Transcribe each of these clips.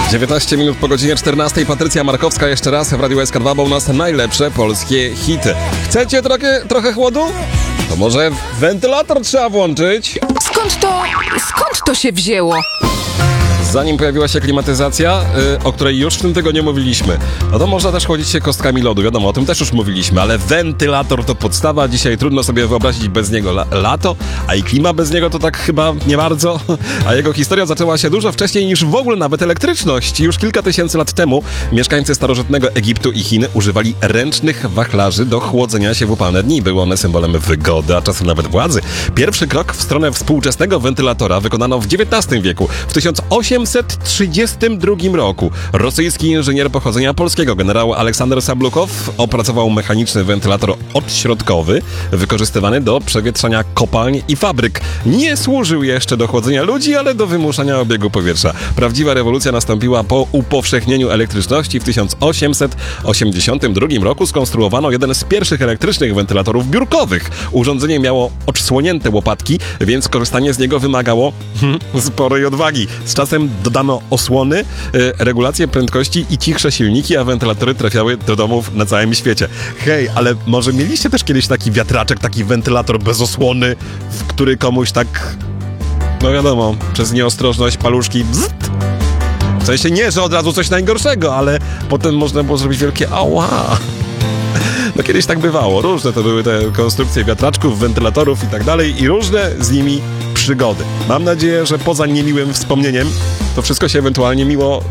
19 minut po godzinie 14. Patrycja Markowska jeszcze raz w Radiu SK2, bo u nas najlepsze polskie hity. Chcecie trochę chłodu? To może wentylator trzeba włączyć? Skąd to się wzięło? Zanim pojawiła się klimatyzacja, o której już w tym tygodniu mówiliśmy, no to można też chłodzić się kostkami lodu, wiadomo, o tym też już mówiliśmy, ale wentylator to podstawa, dzisiaj trudno sobie wyobrazić bez niego lato, a i klima bez niego to tak chyba nie bardzo, a jego historia zaczęła się dużo wcześniej niż w ogóle nawet elektryczność. Już kilka tysięcy lat temu mieszkańcy starożytnego Egiptu i Chin używali ręcznych wachlarzy do chłodzenia się w upalne dni. Były one symbolem wygody, a czasem nawet władzy. Pierwszy krok w stronę współczesnego wentylatora wykonano w XIX wieku. W 1832 roku rosyjski inżynier pochodzenia polskiego, generał Aleksander Sablukow, opracował mechaniczny wentylator odśrodkowy, wykorzystywany do przewietrzania kopalń i fabryk. Nie służył jeszcze do chłodzenia ludzi, ale do wymuszania obiegu powietrza. Prawdziwa rewolucja nastąpiła po upowszechnieniu elektryczności. W 1882 roku skonstruowano jeden z pierwszych elektrycznych wentylatorów biurkowych. Urządzenie miało odsłonięte łopatki, więc korzystanie z niego wymagało sporej odwagi. Z czasem dodano osłony, regulację prędkości i cichsze silniki, a wentylatory trafiały do domów na całym świecie. Hej, ale może mieliście też kiedyś taki wiatraczek, taki wentylator bez osłony, w który komuś tak, no wiadomo, przez nieostrożność paluszki bzzt? W sensie nie, że od razu coś najgorszego, ale potem można było zrobić wielkie ała. No kiedyś tak bywało, różne to były te konstrukcje wiatraczków, wentylatorów i tak dalej i różne z nimi przygody. Mam nadzieję, że poza niemiłym wspomnieniem to wszystko się ewentualnie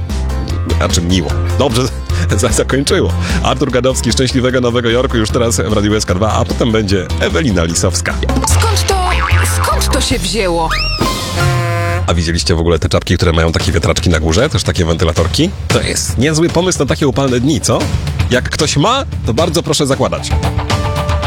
dobrze zakończyło. Artur Gadowski, Szczęśliwego Nowego Jorku już teraz w Radiu SK2, a potem będzie Ewelina Lisowska. Skąd to się wzięło? A widzieliście w ogóle te czapki, które mają takie wiatraczki na górze? Też takie wentylatorki? To jest niezły pomysł na takie upalne dni, co? Jak ktoś ma, to bardzo proszę zakładać.